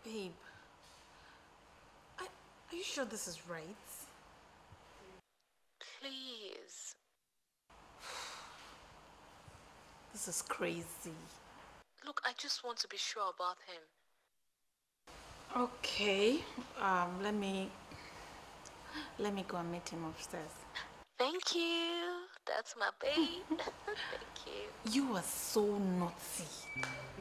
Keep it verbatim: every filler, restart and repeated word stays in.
Babe, I, are you sure this is right? Please. This is crazy. Look, I just want to be sure about him. Okay, um, let me, let me go and meet him upstairs. Thank you. That's my babe. Thank you. You are so naughty.